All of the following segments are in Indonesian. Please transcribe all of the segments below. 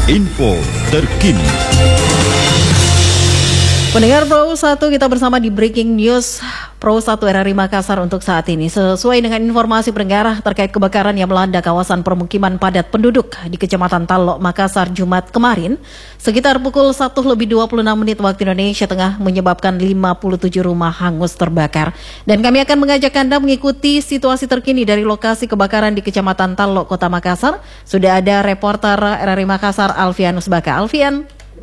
info terkini. Pendengar Pro 1, kita bersama di Breaking News Pro 1 RRI Makassar untuk saat ini. Sesuai dengan informasi pendengar terkait kebakaran yang melanda kawasan permukiman padat penduduk di Kecamatan Talok, Makassar, Jumat kemarin, sekitar pukul 1:26 waktu Indonesia Tengah menyebabkan 57 rumah hangus terbakar. Dan kami akan mengajak Anda mengikuti situasi terkini dari lokasi kebakaran di Kecamatan Talok, Kota Makassar. Sudah ada reporter RRI Makassar, Alfianus Baka. Alfian.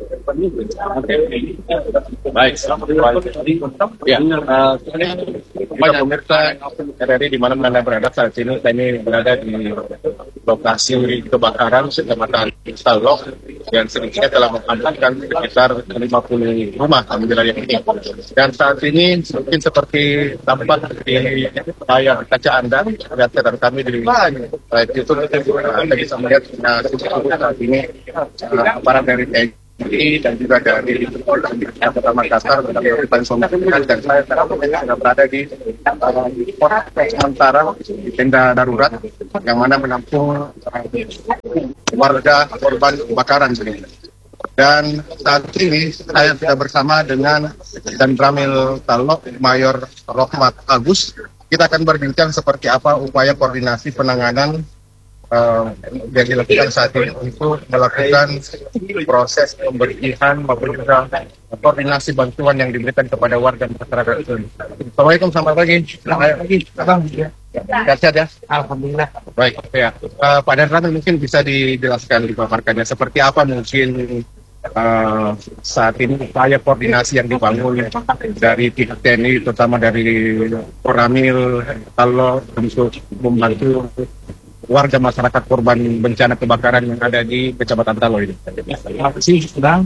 Baik, ya, pemirsa RRI di mana Anda berada saat ini, kami berada di lokasi kebakaran Kecamatan Talok yang sedikitnya telah mengamankan sekitar 50 rumah di wilayah ini. Dan saat ini mungkin seperti tampak di layar kaca Anda, lihat sekitar kami di itu Anda bisa melihat saat ini aparat dari TNI dan juga dari Kota Makassar dan saya sekarang berada di pos sementara di tenda darurat yang mana menampung warga korban kebakaran sini. Dan saat ini saya sudah bersama dengan Dan Ramil Talok, Mayor Rohmat Agus. Kita akan berbincang seperti apa upaya koordinasi penanganan yang dilakukan saat ini untuk melakukan proses pembersihan maupun juga koordinasi bantuan yang diberikan kepada warga masyarakat ini. Assalamualaikum, selamat pagi. Selamat pagi, Abang. Sehat ya? Alhamdulillah. Baik, ya. Pak Dan Ramil mungkin bisa dijelaskan, dipaparkannya seperti apa mungkin saat ini upaya koordinasi yang dibangun dari pihak TNI, terutama dari Koramil Talok untuk membantu warga masyarakat korban bencana kebakaran yang ada di Kecamatan Talok ini. Terima kasih, Bang.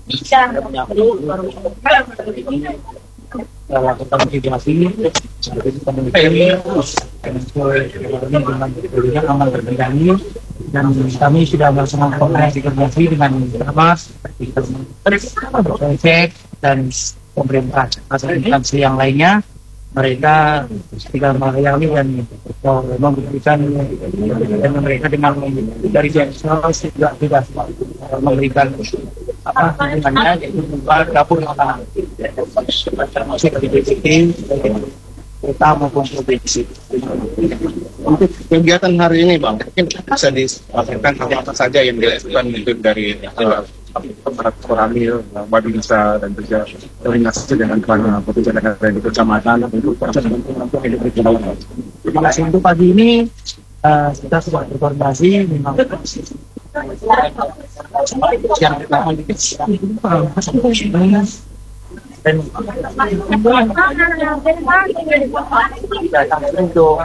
Lakukan mitigasi seperti komunikasi dengan aman terkendali, dan kami sudah melaksanakan koordinasi dengan Bapas, cek dan pemerintah instansi yang lainnya. Mereka tinggal melayani dan memberikan, dan mereka dengan dari Jensos juga memberikan namanya dapur makanan termasuk dari BPT, kita maupun provinsi. Untuk kegiatan hari ini, Bang, mungkin bisa disampaikan apa saja yang dilakukan mungkin dari aparat Koramil, Babinsa, dan juga koordinasi dengan petugas negara di kecamatan untuk proses bantuan hidup di bawah. Terima kasih. Untuk pagi ini kita sudah berkoordinasi memang yang pertama dan datang untuk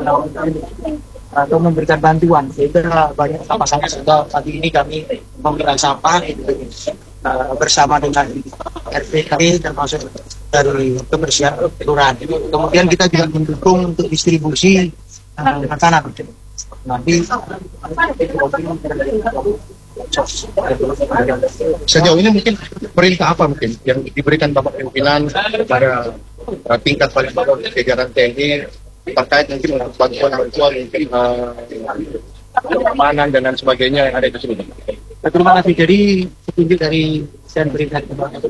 atau memberikan bantuan, sehingga banyak sampah sudah pagi ini kami memilah sampah bersama dengan RT termasuk dari kebersihan kelurahan. Kemudian kita juga mendukung untuk distribusi makanan. Nanti sejauh ini mungkin perintah apa mungkin yang diberikan Bapak pimpinan kepada tingkat paling bawah jajaran TNI terkait mungkin bantuan mungkin keamanan dan sebagainya yang ada di sini. Terima kasih. Jadi petunjuk dari dan berita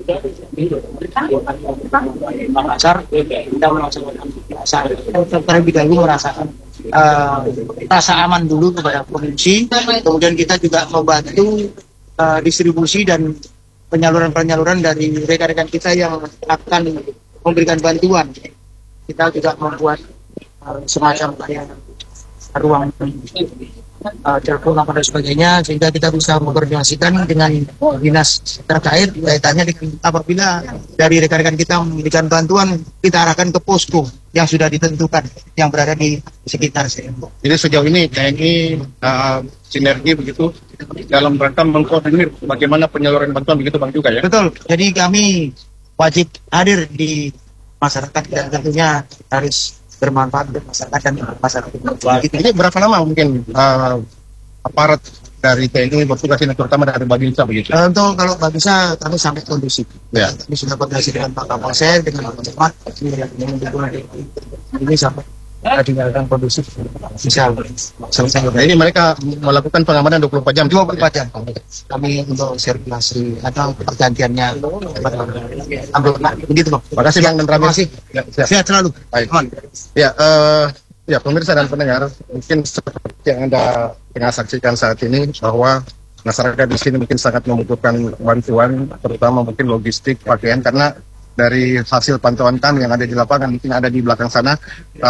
Makassar, kita melaksanakan terlebih dahulu merasakan rasa aman dulu kepada provinsi, kemudian kita juga membantu distribusi dan penyaluran dari rekan-rekan kita yang akan memberikan bantuan. Kita juga membuat semacam kayak ruang telepon dan sebagainya, sehingga kita bisa mengkoordinasikan dengan dinas terkait kaitannya dengan apabila dari rekan-rekan kita memberikan bantuan, kita arahkan ke posko yang sudah ditentukan yang berada di sekitar sini. Jadi sejauh ini TNI sinergi begitu dalam rangka mengkoordinir bagaimana penyaluran bantuan begitu, Bang, juga ya? Betul. Jadi kami wajib hadir di masyarakat dan tentunya harus bermanfaat untuk masyarakat dan masyarakat. Ini berapa lama mungkin aparat dari TNI bertugas ini, terutama dari Babinsa begitu? Untuk kalau Babinsa kami sampai kondusif. Ya. Kami sudah koordinasi dengan Pak Kapolsek, dengan Pak Cemat, ini sampai tinggalkan kondusif, bisa selesai. Nah, ini mereka melakukan pengamanan 24 jam. 24 jam kami untuk sirkulasi atau pergantiannya. Alhamdulillah, begitu Bang. Makasih Bang dan Terima kasih. Sehat selalu. Baik. Ya, ya pemirsa dan pendengar, mungkin seperti yang Anda tengah saksikan saat ini bahwa masyarakat di sini mungkin sangat membutuhkan bantuan, terutama mungkin logistik, pakaian, karena dari hasil pantauan kami yang ada di lapangan, mungkin ada di belakang sana,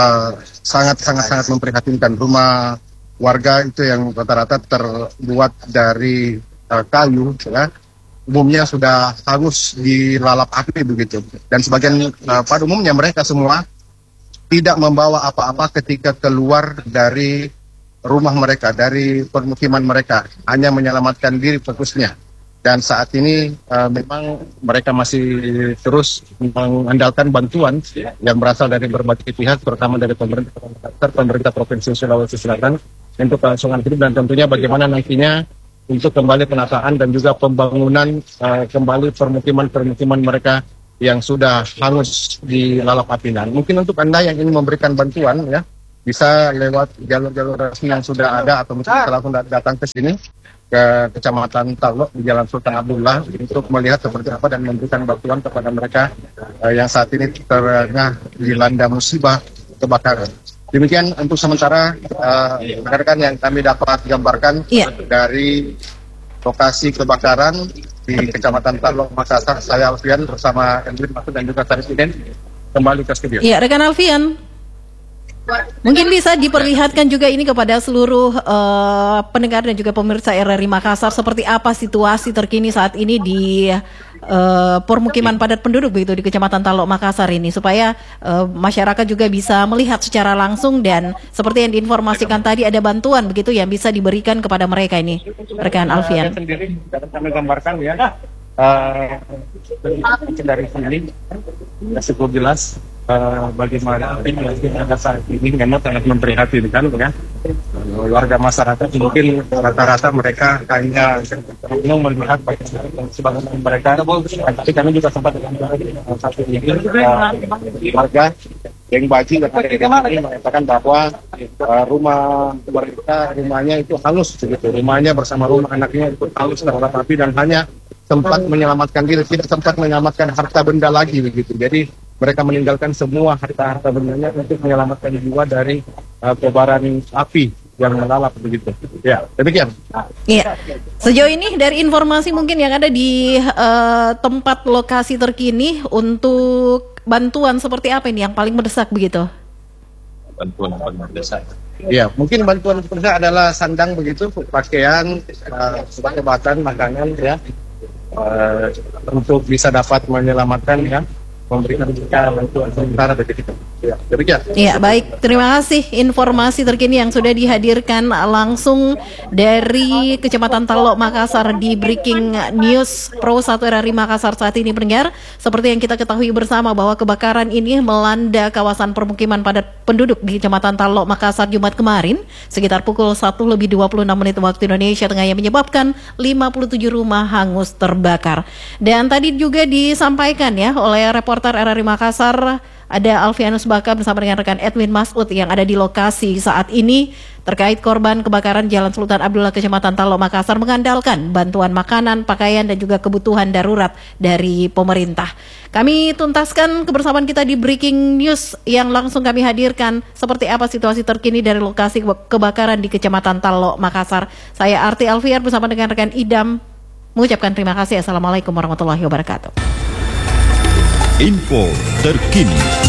sangat memprihatinkan. Rumah warga itu yang rata-rata terbuat dari kayu, ya, umumnya sudah hangus dilalap api begitu. Dan sebagian pada umumnya mereka semua tidak membawa apa-apa ketika keluar dari rumah mereka, dari permukiman mereka, hanya menyelamatkan diri fokusnya. Dan saat ini memang mereka masih terus mengandalkan bantuan yang berasal dari berbagai pihak, terutama dari pemerintah Provinsi Sulawesi Selatan untuk kelangsungan hidup, dan tentunya bagaimana nantinya untuk kembali penataan dan juga pembangunan kembali permukiman mereka yang sudah hangus di lalap api. Dan mungkin untuk Anda yang ingin memberikan bantuan, ya, bisa lewat jalur-jalur resmi yang sudah ada, atau mungkin langsung datang ke sini ke Kecamatan Talok di Jalan Sultan Abdullah untuk melihat seperti apa dan memberikan bantuan kepada mereka yang saat ini tengah dilanda musibah kebakaran. Demikian untuk sementara rekan-rekan yang kami dapat gambarkan dari lokasi kebakaran di Kecamatan Talok, Makassar. Saya Alfian bersama Edwin Masud dan juga Presiden kembali ke studio. Iya, rekan Alfian. Mungkin bisa diperlihatkan juga ini kepada seluruh pendengar dan juga pemirsa RRI Makassar seperti apa situasi terkini saat ini di permukiman padat penduduk begitu di Kecamatan Talok Makassar ini, supaya masyarakat juga bisa melihat secara langsung, dan seperti yang diinformasikan tadi ada bantuan begitu yang bisa diberikan kepada mereka ini, rekan Alfian. Sendiri kami gambarkan ya dari sini cukup jelas bagaimana pada saat ini memang sangat memprihatinkan, ya. Warga masyarakat mungkin rata-rata mereka hanya melihat sebagian mereka, tapi kami juga sempat dengan satu ini warga yang Baji mengatakan bahwa rumah mereka, rumahnya itu halus begitu, rumahnya bersama rumah anaknya itu halus terhadap api, dan hanya sempat menyelamatkan diri, tidak sempat menyelamatkan harta benda lagi begitu. Jadi mereka meninggalkan semua harta bendanya untuk menyelamatkan jiwa dari kobaran api yang melalap begitu. Ya, demikian. Iya. Sejauh ini dari informasi mungkin yang ada di tempat lokasi terkini, untuk bantuan seperti apa ini yang paling mendesak begitu? Bantuan yang paling mendesak. Ya, mungkin bantuan mendesak adalah sandang begitu, pakaian, obat-obatan, makanan, ya. Untuk bisa dapat menyelamatkan, ya, memberikan bantuan sementara begitu. Ya, demikian. Ya, baik. Terima kasih informasi terkini yang sudah dihadirkan langsung dari Kecamatan Talok Makassar di Breaking News Pro 1 RRI Makassar saat ini, pendengar. Seperti yang kita ketahui bersama bahwa kebakaran ini melanda kawasan permukiman padat penduduk di Kecamatan Talok Makassar Jumat kemarin sekitar pukul 1:26 waktu Indonesia Tengah, yang menyebabkan 57 rumah hangus terbakar. Dan tadi juga disampaikan, ya, oleh reporter RRI Makassar, ada Alfianus Baka bersama dengan rekan Edwin Masud yang ada di lokasi saat ini terkait korban kebakaran Jalan Sultan Abdullah Kecamatan Talok Makassar, mengandalkan bantuan makanan, pakaian, dan juga kebutuhan darurat dari pemerintah. Kami tuntaskan kebersamaan kita di Breaking News yang langsung kami hadirkan seperti apa situasi terkini dari lokasi kebakaran di Kecamatan Talok Makassar. Saya Arti Alfiar bersama dengan rekan Idam mengucapkan terima kasih. Assalamualaikum warahmatullahi wabarakatuh. Info terkini.